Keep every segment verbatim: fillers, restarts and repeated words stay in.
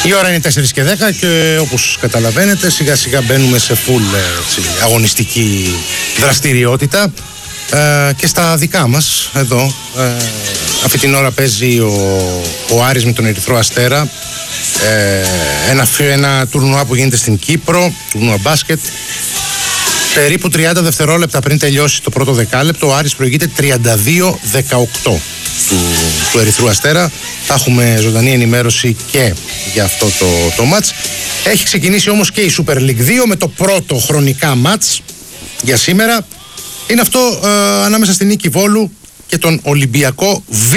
Η ώρα είναι τέσσερις και δέκα και όπως καταλαβαίνετε σιγά σιγά μπαίνουμε σε full έτσι, αγωνιστική δραστηριότητα ε, και στα δικά μας εδώ. Ε, αυτή την ώρα παίζει ο, ο Άρης με τον Ερυθρό Αστέρα, ε, ένα, ένα τουρνουά που γίνεται στην Κύπρο, τουρνουά μπάσκετ. Περίπου τριάντα δευτερόλεπτα πριν τελειώσει το πρώτο δεκάλεπτο, ο Άρης προηγείται τριάντα δύο δεκαοκτώ του, του Ερυθρού Αστέρα. Θα έχουμε ζωντανή ενημέρωση και για αυτό το, το μάτς. Έχει ξεκινήσει όμως και η Super League δύο με το πρώτο χρονικά μάτς για σήμερα. Είναι αυτό ε, ανάμεσα στην Νίκη Βόλου και τον Ολυμπιακό Β.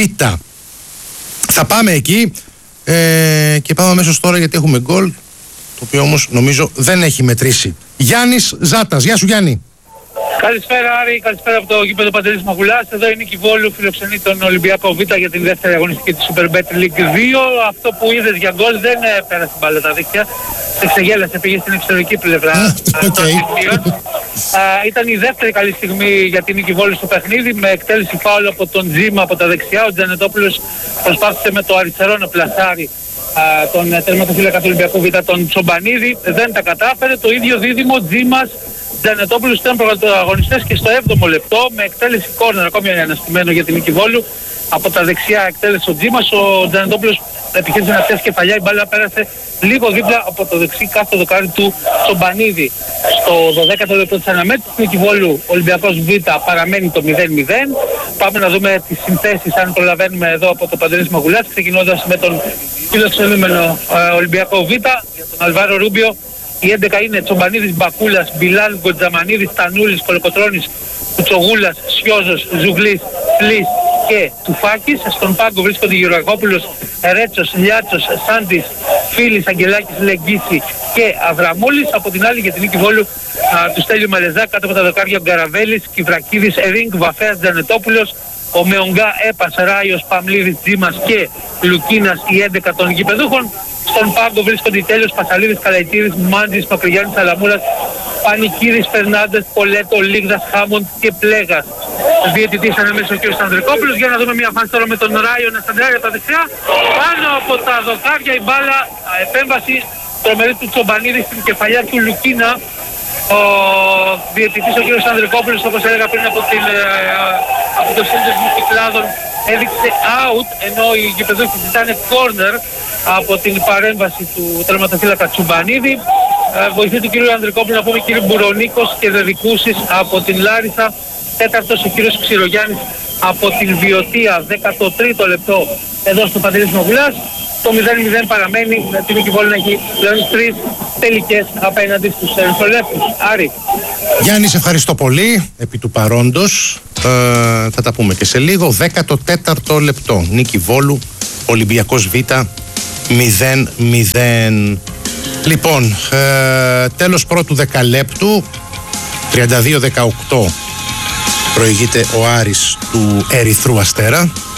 Θα πάμε εκεί ε, και πάμε αμέσως τώρα γιατί έχουμε γκολ, το οποίο όμως νομίζω δεν έχει μετρήσει. Γιάννης Ζάτας. Γεια σου Γιάννη. Καλησπέρα Άρη, καλησπέρα από το γήπεδο Παντελής Μαγουλάς. Εδώ η Νίκη Βόλου φιλοξενεί τον Ολυμπιακό Β για την δεύτερη αγωνιστική της Superbet League δύο. Αυτό που είδες για γκολ δεν πέρασε την μπάλα τα δίχτυα. Σε ξεγέλασε, πήγε στην εξωτερική πλευρά των σημείων. Ήταν η δεύτερη καλή στιγμή για την Νίκη Βόλου στο παιχνίδι με εκτέλεση φάουλ από τον Τζίμα από τα δεξιά. Ο Τζανετόπουλος προσπάθησε με το αριστερό να πλασάρει τον τερματοφύλακα του Ολυμπιακού Β, τον Τσομπανίδη. Δεν τα κατάφερε. Το ίδιο δίδυμο Τζίμας Τζανετόπουλος ήταν πρωταγωνιστές και στο έβδομο λεπτό με εκτέλεση κόρνερ, ακόμη ένα αναστημένο για την Νίκη Βόλου. Από τα δεξιά εκτέλεσε ο Τζίμας, ο Τζανετόπουλος επιχείρησε να πιάσει κεφαλιά, η μπάλα πέρασε λίγο δίπλα από το δεξί κάθετο δοκάρι του Τσομπανίδη. Στο δωδέκατο λεπτό της αναμέτρησης, Νίκη Βόλου, Ολυμπιακός Β παραμένει το μηδέν μηδέν. Πάμε να δούμε τις συνθέσεις αν προλαβαίνουμε εδώ από το Παντελής Μαγουλάς, ξεκινώντας με τον φιλοξενούμενο ε, Ολυμπιακό Β, για τον Αλβάρο Ρούμπιο. Οι έντεκα είναι Τσομπανίδης, Μπακούλας, Μπιλάλ, Γκοτζαμανίδης, Τανούλης, Κολοκοτρώνης, Κουτσογούλας, Σιώζος, Ζουγλής, Φλής και Τουφάκης. Στον πάγκο βρίσκονται Γεωργακόπουλος, Ρέτσος, Λιάτσος, Σάντης, Φίλης, Αγγελάκης, Λεγγίση και Αβραμούλης. Από την άλλη για την Νίκη Βόλου του Στέλιου Μαλεζά, κάτω από τα δοκάρια Γκαραβέλης, Κιβρακίδης, Ερίνγκ, Βαφέας, Τζανετόπουλος, ο Μεονγκά, Έπας, Ράιος, Παμλίδης, Τζίμας και Λουκίνας, οι έντεκα των γηπεδούχων. Στον πάγκο βρίσκονται οι Τέλειος, Πασαλίδης, Καλαϊτήρης, Μάντζης, Μακρυγιάννης, Σαλαμούρας, Πανικίδης, Φερνάντες, Πολέτο, Λίγδας, Χάμοντ και Πλέγας. Διαιτητής ανάμεσα ο κ. Ανδρικόπουλος. Για να δούμε μια φάση τώρα με τον Ράιο να σταντράρει από τα δεξιά. Πάνω από τα δοκάρια η μπάλα, επέμβαση τρομερή του Τσομπανίδη στην κεφαλιά του Λουκίνα. Ο διαιτητής ο κ. Ανδρικόπουλος, όπως έλεγα πριν από, την, από το σύνδεσμο κυκλάδων, έδειξε out, ενώ οι γηπεδούχοι ζητάνε corner από την παρέμβαση του τερματοφύλακα Τσομπανίδη. Ε, βοηθή του κ. Ανδρικόπουλου να πούμε κ. Μπουρονίκος και Δεδικούσης από την Λάρισα. Τέταρτος ο κ. Ξηρογιάννης από την Βιωτία, δέκατο τρίτο λεπτό εδώ στο Παντελής Μαγουλάς. Το μηδέν μηδέν παραμένει, την Νίκη Βόλου να έχει πλέον τρεις τελικές απέναντι στους Ερυθρολέπτους. Άρη. Γιάννη, σε ευχαριστώ πολύ επί του παρόντος. Ε, θα τα πούμε και σε λίγο. δέκατο τέταρτο λεπτό. Νίκη Βόλου, Ολυμπιακός Β, μηδέν μηδέν. Λοιπόν, ε, τέλος πρώτου δεκαλέπτου, τριάντα δύο δεκαοκτώ προηγείται ο Άρης του Ερυθρού Αστέρα.